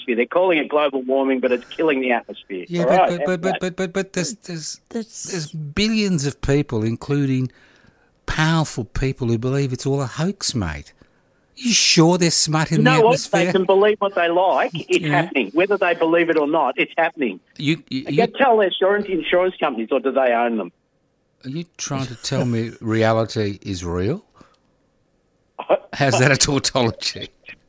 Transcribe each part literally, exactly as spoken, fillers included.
atmosphere. They're calling it global warming, but it's killing the atmosphere. Yeah, All but, right? but, but, but, but, but, but there's, there's, That's- there's billions of people, including powerful people, who believe it's all a hoax, mate. You sure there's smut in You the know what? atmosphere? They can believe what they like. It's Yeah. happening. Whether they believe it or not, it's happening. You, you, They you, can tell their insurance, insurance companies, or do they own them? are you trying to tell me reality is real? How's that a tautology?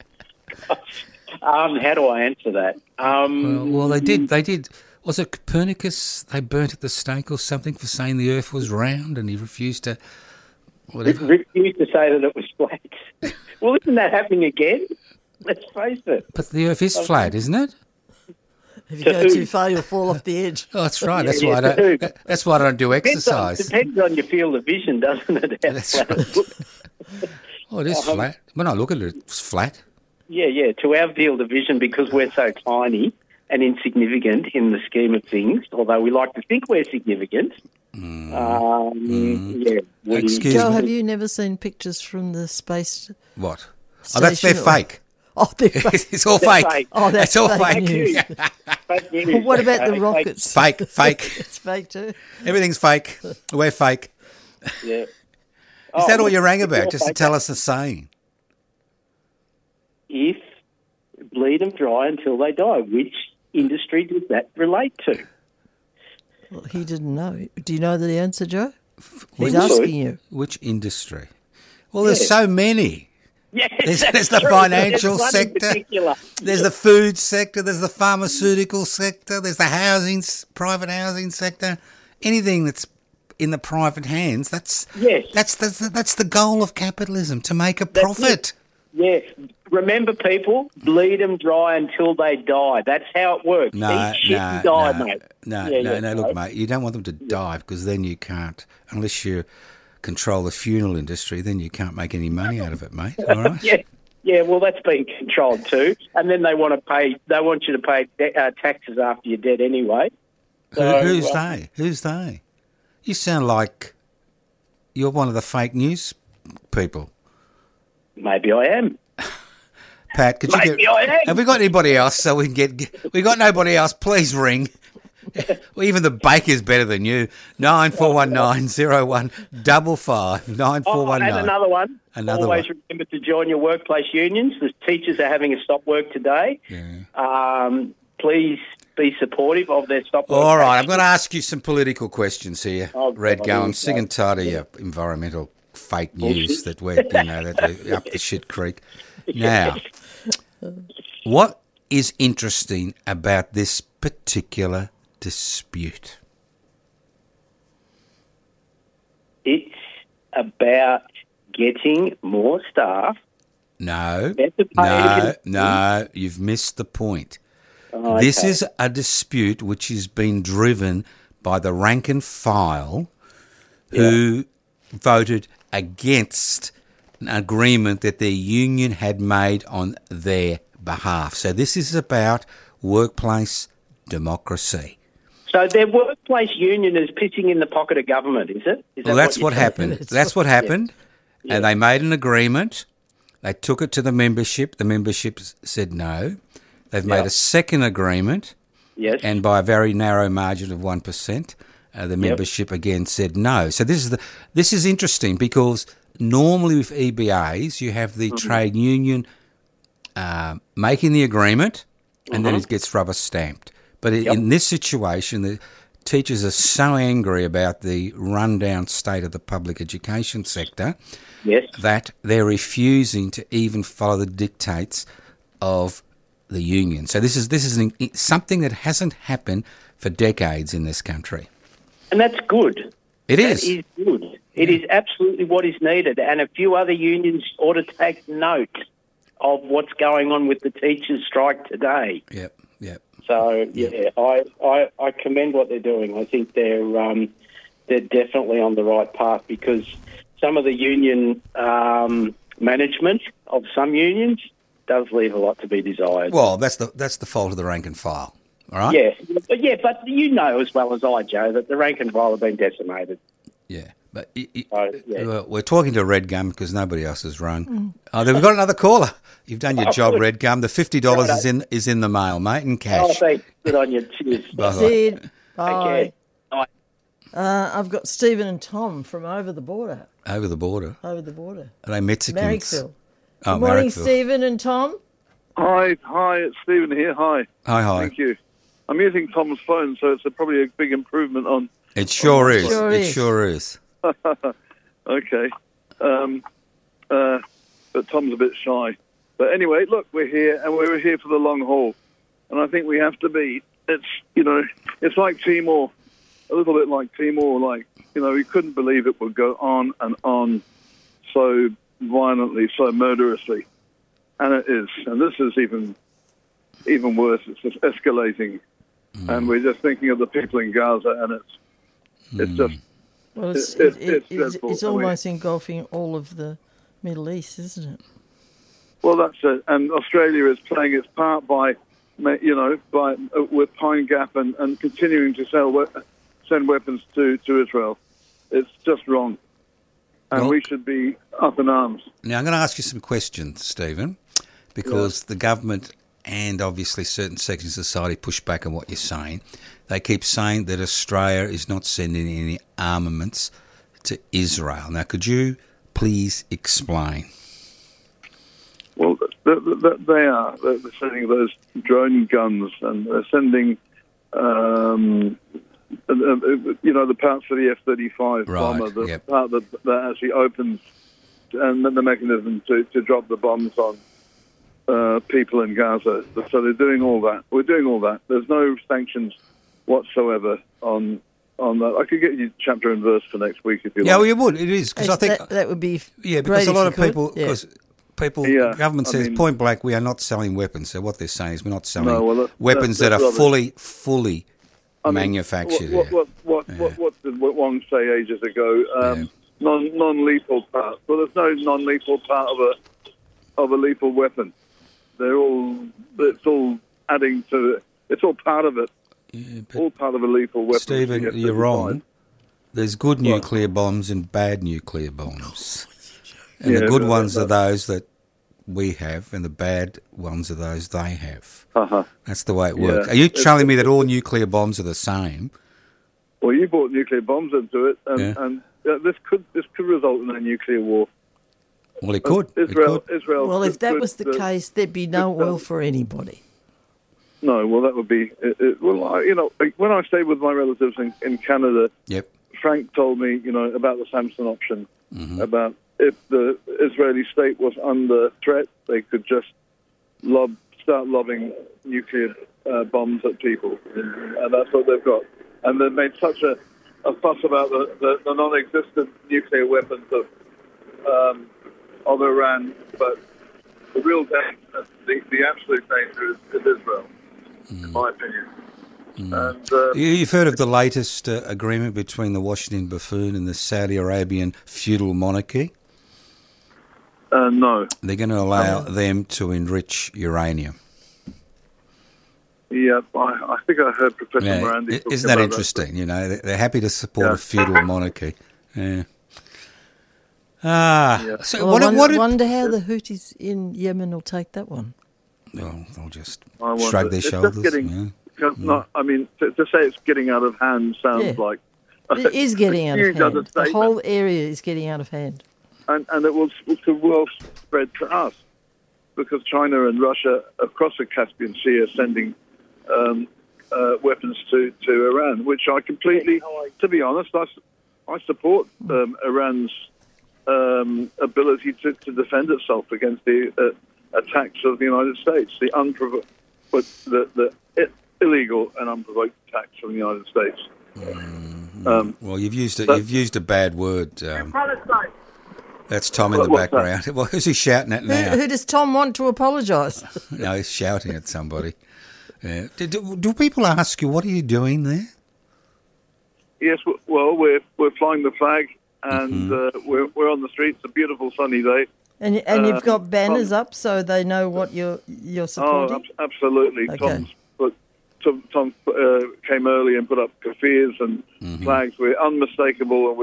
Um, how do I answer that? Um, Well, well, they did. They did. Was it Copernicus? They burnt at the stake or something for saying the Earth was round, and he refused to. Whatever. refused to say that it was flat. Well, isn't that happening again? Let's face it. But the Earth is flat, isn't it? If you To go who? too far, you'll fall off the edge. Oh, that's right. That's Yeah, why I to who? don't. That's why I don't do Depends on, exercise. depends on your field of vision, doesn't it? How That's flat it right. looks. Oh, it is Um, flat. When I look at it, it's flat. Yeah, yeah. To our field of vision, because we're so tiny and insignificant in the scheme of things, although we like to think we're significant. Mm. Um, Yeah. We, Excuse Joe, me. have you never seen pictures from the space What? Oh, that's their station or- fake. Oh, they're fake. It's all That's fake. fake. Oh, that's It's all fake fake. news. Fake news. What about the Okay, rockets? Fake, fake. It's fake too. Everything's fake. We're fake. Yeah. Is that all you rang it's about? all Just to fake. tell us the saying? If bleed them dry until they die, which industry does that relate to? Well, he didn't know. Do you know the answer, Joe? He's Which- asking you. Which industry? Well, there's Yeah. so many. Yes, There's, that's there's the true. financial There's one in sector. particular. There's the food sector. There's the pharmaceutical sector. There's the housing, s- private housing sector. Anything that's in the private hands. That's Yes. That's that's the, that's the goal of capitalism, to make a That's profit. Yes. Remember, people, bleed them dry until they die. That's how it works. No, Eat shit no, and die, no, mate. no, Yeah, no, yeah, no. Look, right. mate, you don't want them to die, because then you can't, unless you control the funeral industry, then you can't make any money out of it, mate. All right? Yeah. Yeah, well, that's being controlled too, and then they want to pay. They want you to pay de- uh, taxes after you're dead anyway. Who, So, who's uh, they? Who's they? You sound like you're one of the fake news people. Maybe I am. Pat, could you Maybe get? I am. Have we got anybody else so we can get? We got nobody else. Please ring. Well, even the baker's better than you. Nine four one nine zero one double five nine four Oh, one and nine. another one. Another Always one. remember to join your workplace unions. The teachers are having a stop work today. Yeah. Um, please be supportive of their stop work. All right, I'm going to ask you some political questions here, Oh, Red God, Go. here I'm we sick go. and tired of your environmental fake news Bullshit. that we're, you know, that we're up the shit creek. Now, what is interesting about this particular dispute? It's about getting more staff. No, Better pay no, and- no, you've missed the point. Oh, This okay. is a dispute which has been driven by the rank and file who voted against an agreement that their union had made on their behalf. So this is about workplace democracy. So their workplace union is pissing in the pocket of government, is it? Is Well, that that's you're what saying? happened. That's That's what happened. Yeah. And they made an agreement. They took it to the membership. The membership s- said no. They've made Yeah. a second agreement, Yes. and by a very narrow margin of one percent, uh, the membership again said no. So this is the this is interesting, because normally with E B As you have the trade union uh, making the agreement, and then it gets rubber stamped. But in, Yep. in this situation, the teachers are so angry about the rundown state of the public education sector yes. that they're refusing to even follow the dictates of the union. So this is this is an, something that hasn't happened for decades in this country. And that's good. It is. That is good. It is absolutely what is needed. And a few other unions ought to take note of what's going on with the teachers' strike today. Yep, yep. So, yeah, I, I, I commend what they're doing. I think they're um, they're definitely on the right path, because some of the union um, management of some unions does leave a lot to be desired. Well, that's the that's the fault of the rank and file. All right. Yeah, but yeah, but you know as well as I, Joe, that the rank and file have been decimated. Yeah. But y- y- Oh, yeah. well, we're talking to Red Gum because nobody else has rung. Oh, then we've got another caller. You've done your Oh, job, good. Red Gum. The fifty dollars Righto. is in is in the mail, mate, in Oh, cash. thanks. Good on you. Cheers. Bye-bye. See you. Take Bye. care. Bye. Uh, I've got Stephen and Tom from over the border. Over the border. Over the border. Are they Mexicans? Marrickville. Oh, Good morning, Marrickville. Stephen and Tom. Hi, hi, it's Stephen here. Hi. Hi, hi. Thank you. I'm using Tom's phone, so it's a, probably a big improvement on. It sure is. Sure it is. sure is. Okay. Um, uh, but Tom's a bit shy. But anyway, look, we're here, and we're here for the long haul. And I think we have to be. It's, you know, it's like Timor, a little bit like Timor. Like, you know, we couldn't believe it would go on and on so violently, so murderously. And it is. And this is even even worse. It's just escalating. Mm. And we're just thinking of the people in Gaza, and it's it's Mm. just... Well, it's, It- it, it- it, it's it's, dreadful. it's I mean- almost engulfing all of the Middle East, isn't it? Well, that's it. And Australia is playing its part by, you know, by uh, with Pine Gap and, and continuing to sell we- send weapons to, to Israel. It's just wrong. And Well- we should be up in arms. Now, I'm going to ask you some questions, Stephen, because the government and obviously certain sections of society push back on what you're saying. They keep saying that Australia is not sending any armaments to Israel. Now, could you please explain? Well, th- th- th- they are. They're sending those drone guns, and they're sending, um, uh, uh, you know, the parts for the F thirty-five Right, bomber, the yep. part that, that actually opens and then the mechanism to, to drop the bombs on uh, people in Gaza. So they're doing all that. We're doing all that. There's no sanctions whatsoever on on that. I could get you chapter and verse for next week if you Yeah, like. well, you would. It is because I think that, that would be f- yeah, great because a if lot you of could. people Yeah. because people Yeah, government I says mean- point blank we are not selling weapons. So what they're saying is we're not selling No, well, that- weapons that- that, that's are rubbish. fully fully I mean, manufactured. What, here. what, what, what, what, what did Wong say ages ago? Um, non non-lethal parts. Well, there's no non-lethal part of a of a lethal weapon. They're all. It's all adding to. It's all part of it. Yeah, but All part of a lethal weapon. Stephen, Yes, you're it's wrong. fine. There's good nuclear bombs and bad nuclear bombs. And Yeah, the good but- ones but- are those that we have, and the bad ones are those they have. Uh-huh. That's the way it Yeah. works. Are you It's- telling me that all nuclear bombs are the same? Well, you brought nuclear bombs into it, and, Yeah. and uh, this could this could result in a nuclear war. Well, it could. Israel, It could. Israel. Well, if could- that could- was the could- case, there'd be no could- oil for anybody. No, well, that would be. It, it, well, I, you know, when I stayed with my relatives in, in Canada, Yep. Frank told me, you know, about the Samson option, Mm-hmm. about if the Israeli state was under threat, they could just lob, start lobbing nuclear uh, bombs at people, and that's what they've got. And they've made such a, a fuss about the, the, the non-existent nuclear weapons of um, of Iran, but the real danger, the, the absolute danger, is, is Israel, in my opinion. And uh, You- You've heard of the latest uh, agreement between the Washington buffoon and the Saudi Arabian feudal monarchy? uh, no, They're going to allow them to enrich uranium. yeah, I, I think I heard Professor Yeah, Morandi. i- talking isn't that about interesting? You know, they're- they're happy to support Yeah. a feudal monarchy. Yeah. Ah, Yeah. so Well, I what? wonder, what did- wonder how the Houthis in Yemen will take that one. Well, they'll just I wonder. shrug their It's just shoulders. getting- yeah. Because not, I mean, to, to say it's getting out of hand sounds Yeah. like It is getting out of huge hand. The understatement. whole area is getting out of hand. and, and it will to will spread to us because China and Russia across the Caspian Sea are sending um, uh, weapons to, to Iran, which I completely, to be honest, I, s- I support um, Iran's um, ability to, to defend itself against the uh, attacks of the United States, the unprovoked, but the, the i- illegal and unprovoked attacks from the United States. Um, Well, you've used a, But- you've used a bad word. Um, that's Tom in the What- what's that? background. Well, who's he shouting at Who, now? who does Tom want to apologise? No, he's shouting at somebody. Yeah. Do, do, do people ask you, what are you doing there? Yes, w- well, we're we're flying the flag, and uh, we're we're on the streets. A beautiful sunny day. And and you've Uh, got banners Tom- up so they know what you're you're Oh, supporting. ab- absolutely. Okay. Tom's put, Tom, Tom uh, came early and put up kafirs and flags. We're unmistakable, and we're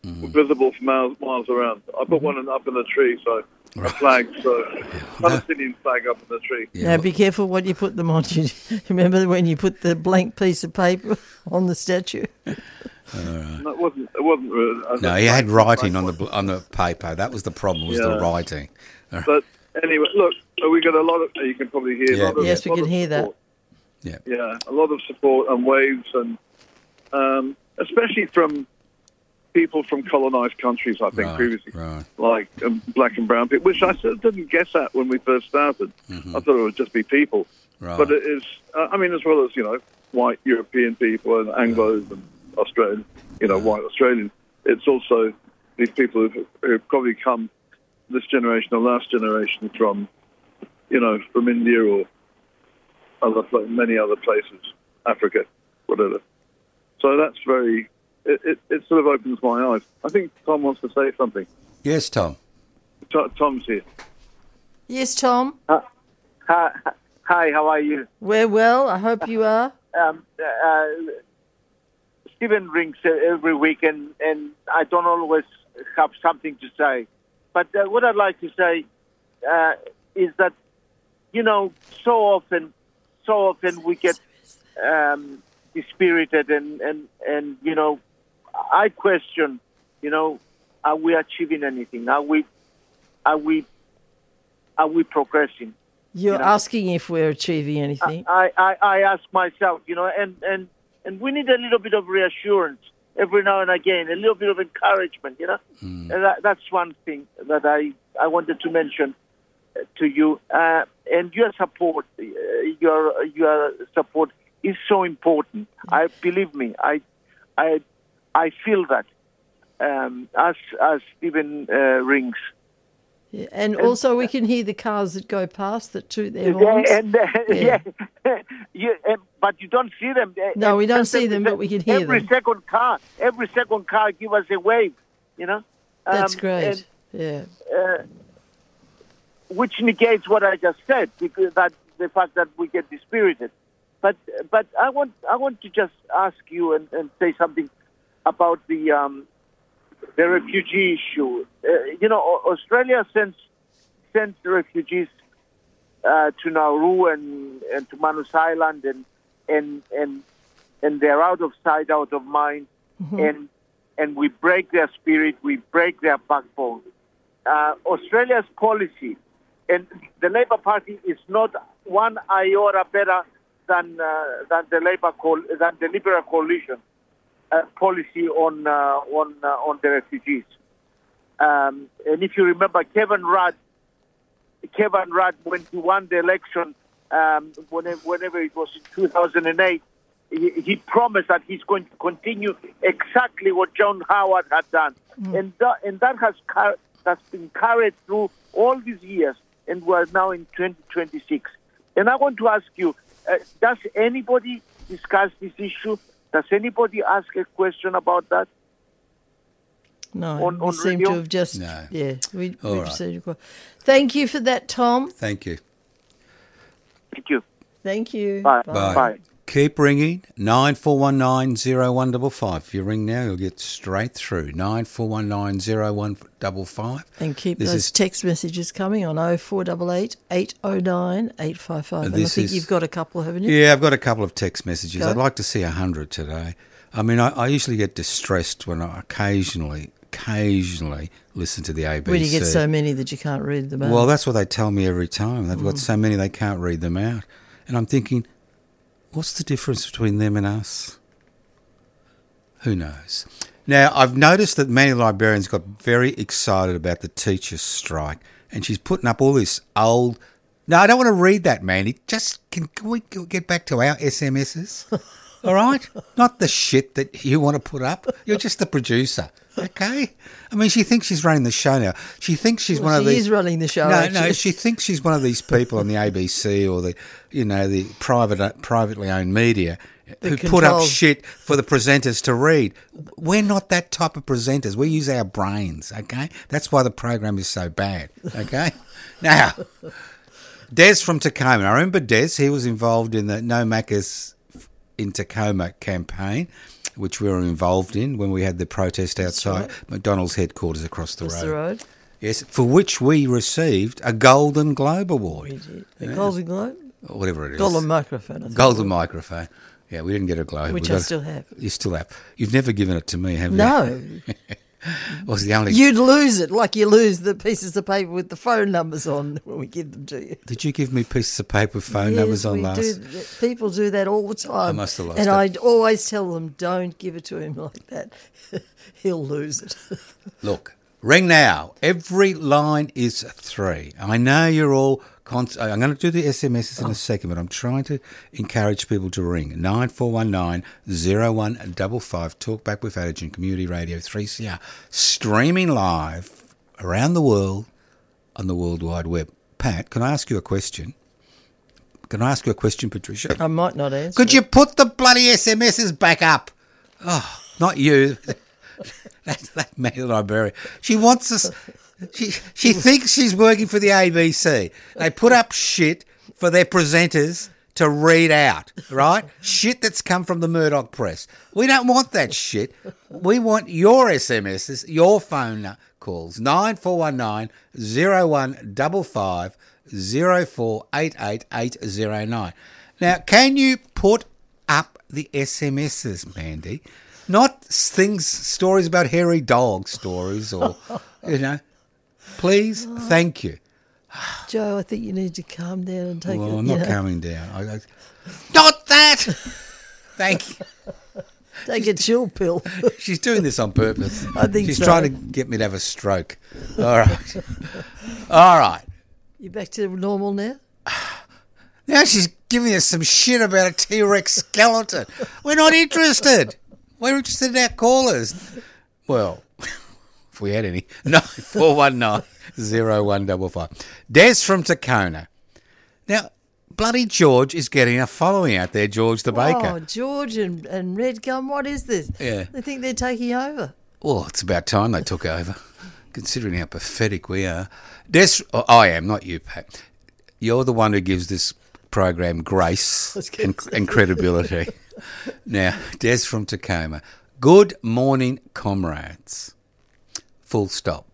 visible for miles, miles around. I put one up in the tree, so a flag, so Palestinian flag up in the tree. Now, be careful what you put them on. You remember when you put the blank piece of paper on the statue? No, it wasn't. It wasn't. Uh, No, he had writing on the on the paper. That was the problem. Was Yeah. the writing? But anyway, look, we got a lot of. You can probably hear. Yeah. A lot of, Yes, we lot can of hear that. support. Yeah. Yeah, a lot of support and waves, and um, especially from people from colonised countries. I think Right, previously, right. like um, black and brown people, which I sort of didn't guess at when we first started. I thought it would just be people, Mm-hmm. Right. but it is. Uh, I mean, as well as you know, white European people and Anglos and Australians, you know, white Australians. It's also these people who've, who've probably come this generation or last generation from, you know, from India or other pla- many other places, Africa, whatever. So that's very. It, it, it sort of opens my eyes. I think Tom wants to say something. Yes, Tom. T- Tom's here. Yes, Tom. Hi, hi, how are you? We're well. I hope you are. Um, uh, Stephen rings uh, every week, and, and I don't always have something to say. But uh, what I'd like to say uh, is that, you know, so often, so often we get um, dispirited, and, and, and, you know, I question, you know, are we achieving anything? Are we, are we, are we progressing? You're You know, asking if we're achieving anything. I, I, I ask myself, you know, and, and, and we need a little bit of reassurance every now and again, a little bit of encouragement, you know. And that, that's one thing that I, I wanted to mention to you. Uh, and your support, uh, your your support is so important. I believe me, I I I feel that um, as as Stephen uh, rings. Yeah, and also we can hear the cars that go past that toot their Yeah, horns. and, uh, Yeah. yeah. you, uh, but you don't see them. Uh, No, we don't just see every them, se- but we can hear every them. second car, every second car give us a wave, you know. That's Um, great. and, Yeah. uh, which negates what I just said, because that the fact that we get dispirited. But but I want I want to just ask you and, and say something about the um, the refugee issue. Uh, you know, Au- Australia sends sends refugees uh, to Nauru and, and to Manus Island, and and and and they're out of sight, out of mind, and and we break their spirit, we break their backbone. Uh, Australia's policy, and the Labour Party is not one iota better than uh, than the Labour co- than the Liberal coalition uh, policy on uh, on uh, on the refugees. Um, and if you remember, Kevin Rudd, Kevin Rudd, when he won the election, um, whenever, whenever it was in two thousand eight, he, he promised that he's going to continue exactly what John Howard had done, and that, and that has car- that's been carried through all these years, and we're now in twenty twenty-six. And I want to ask you, uh, does anybody discuss this issue? Does anybody ask a question about that? No, on- we on seem radio? to have just, No. yeah, we, All we've right. received a call. Thank you for that, Tom. Thank you. Thank you. Thank you. Bye. Bye. Bye. Keep ringing, nine four one nine zero one five five. If you ring now, you'll get straight through, nine four one nine zero one five five. And keep This those is- text messages coming on oh four eight eight, eight oh nine, eight five five. And I This think is- you've got a couple, haven't you? Yeah, I've got a couple of text messages. Go. I'd like to see one hundred today. I mean, I, I usually get distressed when I occasionally, occasionally listen to the A B C. When you get so many that you can't read them out. Well, that's what they tell me every time. They've Mm. got so many they can't read them out. And I'm thinking, what's the difference between them and us? Who knows? Now, I've noticed that Manny Librarian's got very excited about the teachers' strike, and she's putting up all this old... No, I don't want to read that, Manny. Just, can, can we get back to our S M Ses? All right? Not the shit that you want to put up. You're just the producer, okay? I mean, she thinks she's running the show now. She thinks she's Well, one of she these... is running the show, No, actually. no, she thinks she's one of these people on the A B C or the, you know, the private, privately owned media who put up controls- shit for the presenters to read. We're not that type of presenters. We use our brains, okay? That's why the program is so bad, okay? Now, Des from Tacoma. I remember Des. He was involved in the No Macca's in Tacoma campaign. which we were involved in when we had the protest outside right. McDonald's headquarters across the That's road. the road. Yes, for which we received a Golden Globe Award. We did. The Golden Globe? Or whatever it is. Golden microphone, I think. Golden microphone. Yeah, we didn't get a Globe. Which we I got still a, have. You still have. You've never given it to me, have you? No. Was the only. You'd lose it like you lose the pieces of paper with the phone numbers on when we give them to you. Did you give me pieces of paper with phone Yes, numbers on we last? do. People do that all the time. I must have lost and it. I always tell them, don't give it to him like that. He'll lose it. Look, ring now. Every line is three. I know you're all. Const- I'm going to do the S M Ses in a second, but I'm trying to encourage people to ring nine four one nine zero one five five. Talk Back with Adage, Community Radio three C R, streaming live around the world on the World Wide Web. Pat, can I ask you a question? Can I ask you a question, Patricia? I might not answer. Could it. you put the bloody S M Ses back up? Oh, not you. that, that man I bury. She wants us. She she thinks she's working for the A B C. They put up shit for their presenters to read out, right? Shit that's come from the Murdoch press. We don't want that shit. We want your S M Ses, your phone calls. nine four one nine zero one five five zero four eight eight eight zero nine. Now, can you put up the S M Ses, Mandy? Not things, stories about hairy dog stories or, you know. Please, thank you. Joe, I think you need to calm down and take Well, it. I'm you not know, calming down. I, I, not that! Thank you. Take a chill pill. She's doing this on purpose. I think She's so. trying to get me to have a stroke. All right. All right. You back to normal now? Now she's giving us some shit about a T-Rex skeleton. We're not interested. We're interested in our callers. Well, if we had any. nine four one nine zero one five five. Des from Tacona. Now, bloody George is getting a following out there, George the Oh, Baker. George and, and Redgum, what is this? Yeah. They think they're taking over. Well, it's about time they took over, considering how pathetic we are. Des, oh, I am, not you, Pat. You're the one who gives this program grace and, and credibility. Now, Des from Tacoma. Good morning, comrades. Full stop.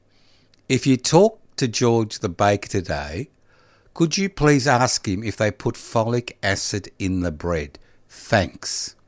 If you talk to George the Baker today, could you please ask him if they put folic acid in the bread? Thanks.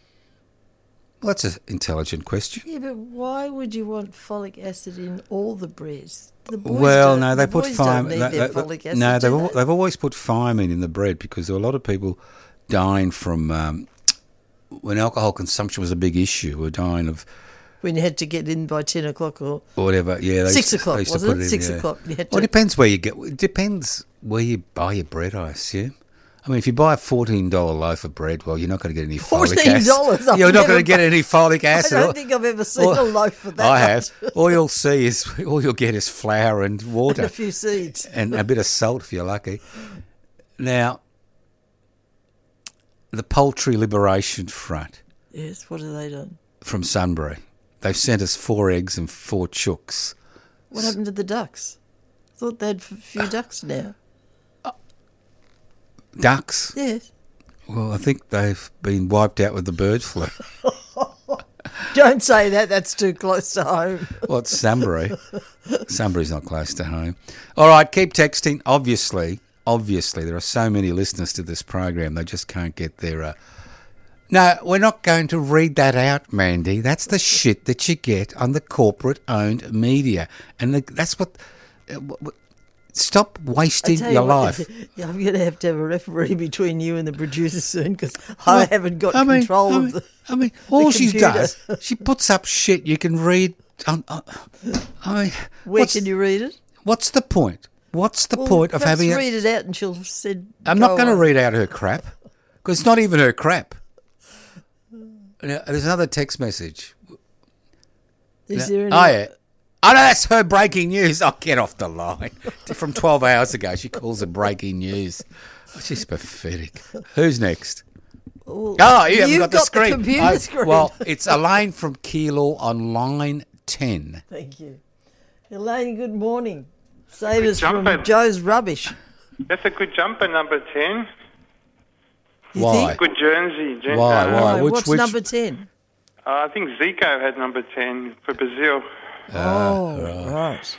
Well, that's an intelligent question. Yeah, but why would you want folic acid in all the breads? The boys Well, don't- no, they the put boys thiamine. don't need they- their they- folic acid, no, do they've, al- they? they've always put thiamine in the bread because there were a lot of people dying from um, when alcohol consumption was a big issue. Were dying of When you had to get in by ten o'clock or or whatever. Yeah, they six used to- o'clock, they used to wasn't put it? in, Six yeah. o'clock. You had Well, it to, depends where you get. It depends where you buy your bread, I assume. I mean, if you buy a fourteen dollar loaf of bread, well, you're not going to get any folic acid. fourteen dollars. You're not going to get any folic I acid. don't think I've ever seen Well, a loaf for that. I much. have. All you'll see is all you'll get is flour and water And a few seeds. and a bit of salt if you're lucky. Now, the Poultry Liberation Front Yes, what have they done? from Sunbury, they've sent us four eggs and four chooks. What happened to the ducks? Thought they had a few ducks now. Ducks? Yes. Well, I think they've been wiped out with the bird flu. Don't say that. That's too close to home. Well, it's Sunbury. Sunbury's not close to home. All right, keep texting. Obviously, obviously, there are so many listeners to this program, they just can't get their... Uh... No, we're not going to read that out, Mandy. That's the shit that you get on the corporate-owned media. And the, that's what... Uh, w- w- stop I wasting tell your you what, life. yeah, I'm going to have to have a referee between you and the producer soon because I Well, haven't got I mean, control I of mean, the. I mean, all she computer. does, she puts up shit you can read. On, on, I mean, Where what's, can you read it? what's the point? What's the Well, point of perhaps having? A, read it out, and she'll said. I'm go not going to on. read out her crap because it's not even her crap. Now, there's another text message. Is Now- there any? oh yeah. Oh, no, that's her breaking news. I'll get off the line. From twelve hours ago, she calls it breaking news. Oh, she's pathetic. Who's next? Well, Oh, you haven't you've got the screen. computer Oh, screen. Well, it's Elaine from Keilor on line ten. Thank you, Elaine. Good morning. Save us jumper. from Joe's rubbish. That's a good jumper, number ten. You Why? think? Good Jersey. Jersey. Why, why? Why? which- What's which- number ten? Uh, I think Zico had number ten for Brazil. Oh, right.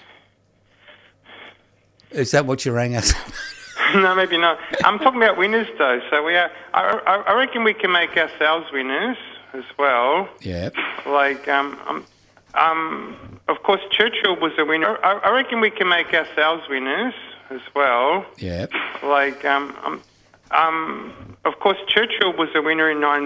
Is that what you rang us? No, maybe not. I'm talking about winners, though. So we are. I, I, I reckon we can make ourselves winners as well. Yeah. Like, um, um, um, of course, Churchill was a winner. I, I reckon we can make ourselves winners as well. Yeah. Like, um, um, um, of course, Churchill was a winner in nineteen